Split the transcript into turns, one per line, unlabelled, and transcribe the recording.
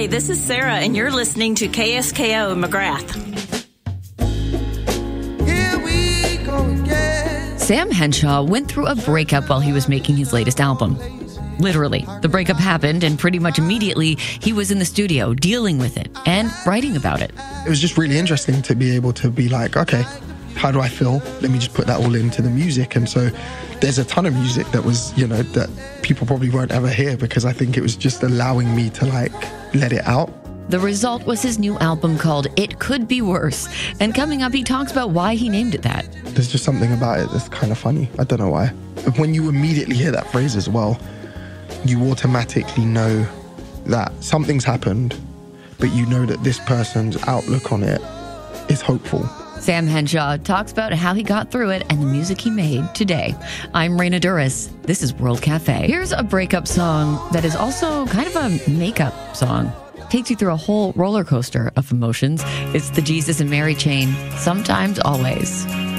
Hi, this is Sarah, and you're listening to KSKO McGrath.
Here we go again.
Sam Henshaw went through a breakup while he was making his latest album. Literally, the breakup happened, and pretty much immediately, he was in the studio dealing with it and writing about it.
It was just really interesting to be able to be like, okay, how do I feel? Let me just put that all into the music. And so there's a ton of music that was, that people probably won't ever hear, because I think it was just allowing me to let it out.
The result was his new album called It Could Be Worse. And coming up, he talks about why he named it that.
There's just something about it that's kind of funny. I don't know why. When you immediately hear that phrase as well, you automatically know that something's happened, but you know that this person's outlook on it is hopeful.
Sam Henshaw talks about how he got through it and the music he made today. I'm Raina Duras. This is World Cafe. Here's a breakup song that is also kind of a makeup song. Takes you through a whole roller coaster of emotions. It's the Jesus and Mary chain, Sometimes Always.